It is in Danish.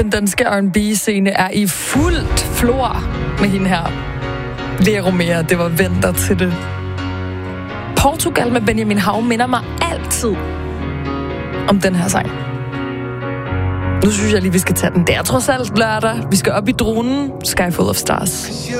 Den danske R&B-scene er i fuldt flor med hende her. Lea Romero, det var venter til det. Portugal med Benjamin Hav minder mig altid om den her sang. Nu synes jeg lige, vi skal tage den. Det er trods alt lørdag. Vi skal op i dronen. Sky Full of Stars.